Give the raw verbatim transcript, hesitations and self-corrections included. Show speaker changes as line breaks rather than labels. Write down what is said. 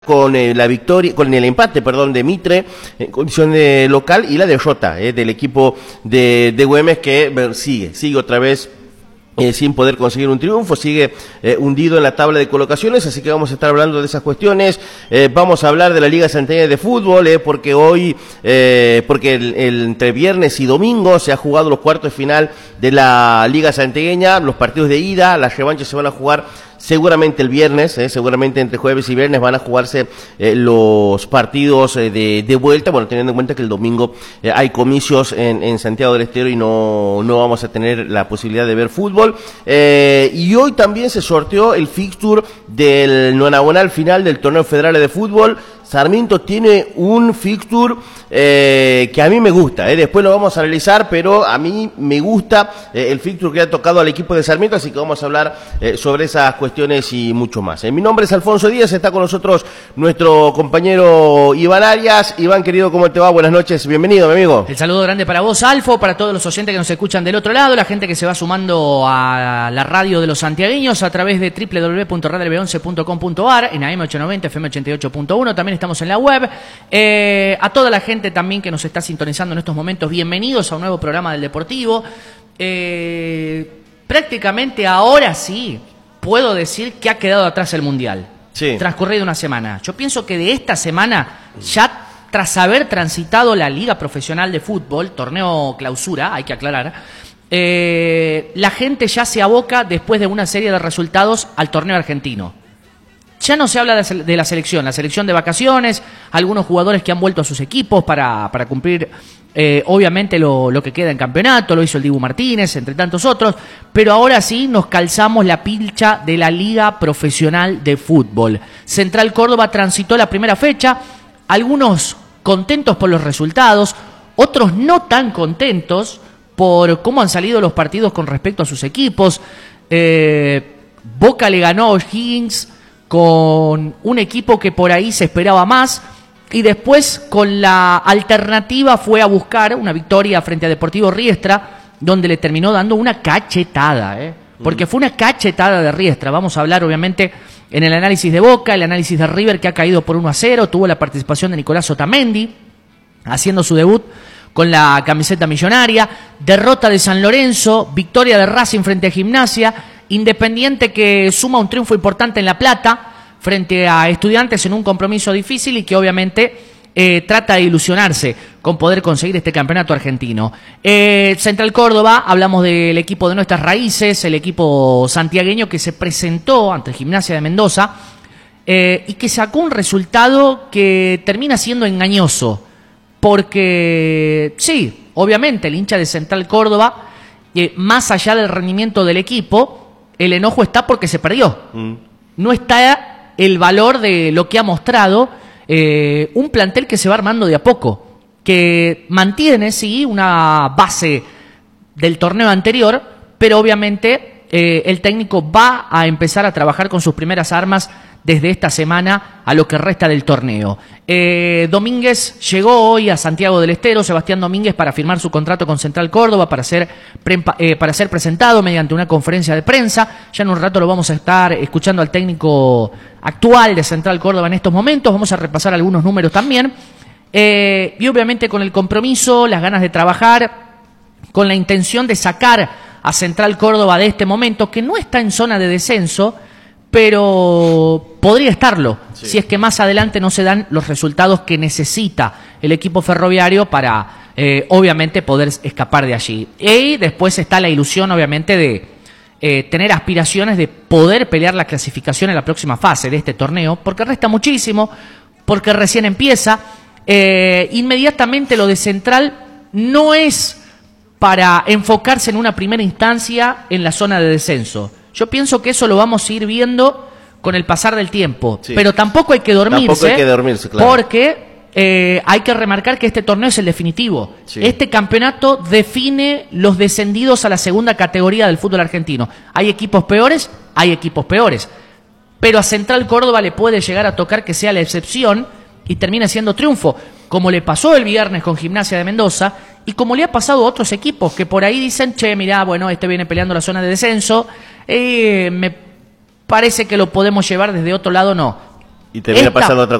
con eh, la victoria, con el empate, perdón, de Mitre en condición de local y la derrota eh, del equipo de, de Güemes que eh, sigue, sigue otra vez Eh, sin poder conseguir un triunfo, sigue eh, hundido en la tabla de colocaciones, así que vamos a estar hablando de esas cuestiones. Eh, vamos a hablar de la Liga Santiagueña de Fútbol, eh, porque hoy, eh, porque el, el, entre viernes y domingo se ha jugado los cuartos de final de la Liga Santiagueña, los partidos de ida, las revanchas se van a jugar seguramente el viernes, eh, seguramente entre jueves y viernes van a jugarse eh, los partidos eh, de, de vuelta, bueno, teniendo en cuenta que el domingo eh, hay comicios en, en Santiago del Estero y no, no vamos a tener la posibilidad de ver fútbol. Eh, y hoy también se sorteó el fixture del nonagonal final del Torneo Federal de Fútbol. Sarmiento tiene un fixture eh, que a mí me gusta, eh. después lo vamos a analizar, pero a mí me gusta eh, el fixture que ha tocado al equipo de Sarmiento, así que vamos a hablar eh, sobre esas cuestiones y mucho más. Eh, mi nombre es Alfonso Díaz, está con nosotros nuestro compañero Iván Arias. Iván, querido, ¿cómo te va? Buenas noches, bienvenido, mi amigo.
El saludo grande para vos, Alfo, para todos los oyentes que nos escuchan del otro lado, la gente que se va sumando a la radio de los santiagueños a través de doble u doble u doble u punto radio l b once punto com punto a r, en A M ochocientos noventa, F M ochenta y ocho punto uno, también estamos en la web. Eh, a toda la gente también que nos está sintonizando en estos momentos, bienvenidos a un nuevo programa del Deportivo. Eh, prácticamente ahora sí puedo decir que ha quedado atrás el Mundial. Sí. Transcurrido una semana. Yo pienso que de esta semana, ya tras haber transitado la Liga Profesional de Fútbol, torneo clausura, hay que aclarar, eh, la gente ya se aboca después de una serie de resultados al torneo argentino. Ya no se habla de la selección, la selección de vacaciones, algunos jugadores que han vuelto a sus equipos para, para cumplir eh, obviamente lo, lo que queda en campeonato, lo hizo el Dibu Martínez, entre tantos otros, pero ahora sí nos calzamos la pilcha de la Liga Profesional de Fútbol. Central Córdoba transitó la primera fecha, algunos contentos por los resultados, otros no tan contentos por cómo han salido los partidos con respecto a sus equipos. Eh, Boca le ganó a O'Higgins con un equipo que por ahí se esperaba más, y después con la alternativa fue a buscar una victoria frente a Deportivo Riestra, donde le terminó dando una cachetada, ¿eh? porque fue una cachetada de Riestra. Vamos a hablar obviamente en el análisis de Boca, el análisis de River, que ha caído por uno a cero, tuvo la participación de Nicolás Otamendi, haciendo su debut con la camiseta millonaria, derrota de San Lorenzo, victoria de Racing frente a Gimnasia, Independiente que suma un triunfo importante en La Plata frente a Estudiantes en un compromiso difícil y que obviamente eh, trata de ilusionarse con poder conseguir este campeonato argentino. Eh, Central Córdoba, hablamos del equipo de nuestras raíces, el equipo santiagueño que se presentó ante Gimnasia de Mendoza eh, y que sacó un resultado que termina siendo engañoso, porque sí, obviamente el hincha de Central Córdoba, eh, más allá del rendimiento del equipo, el enojo está porque se perdió. Mm. No está el valor de lo que ha mostrado eh, un plantel que se va armando de a poco, que mantiene, sí, una base del torneo anterior, pero obviamente eh, el técnico va a empezar a trabajar con sus primeras armas desde esta semana a lo que resta del torneo. Eh, Domínguez llegó hoy a Santiago del Estero, Sebastián Domínguez, para firmar su contrato con Central Córdoba, para ser, pre, eh, para ser presentado mediante una conferencia de prensa. Ya en un rato lo vamos a estar escuchando al técnico actual de Central Córdoba en estos momentos. Vamos a repasar algunos números también. Eh, y obviamente con el compromiso, las ganas de trabajar, con la intención de sacar a Central Córdoba de este momento, que no está en zona de descenso, pero podría estarlo, sí, si es que más adelante no se dan los resultados que necesita el equipo ferroviario para, eh, obviamente, poder escapar de allí. Y después está la ilusión, obviamente, de eh, tener aspiraciones de poder pelear la clasificación en la próxima fase de este torneo, porque resta muchísimo, porque recién empieza. Eh, inmediatamente lo de Central no es para enfocarse en una primera instancia en la zona de descenso. Yo pienso que eso lo vamos a ir viendo con el pasar del tiempo, sí, pero tampoco hay que dormirse, tampoco hay que dormirse, claro, porque eh, hay que remarcar que este torneo es el definitivo. Sí. Este campeonato define los descendidos a la segunda categoría del fútbol argentino. Hay equipos peores, hay equipos peores, pero a Central Córdoba le puede llegar a tocar que sea la excepción y termine siendo triunfo, como le pasó el viernes con Gimnasia de Mendoza y como le ha pasado a otros equipos que por ahí dicen, che, mirá, bueno, este viene peleando la zona de descenso, eh, me parece que lo podemos llevar desde otro lado. No,
Y termina
Esta
pasando otra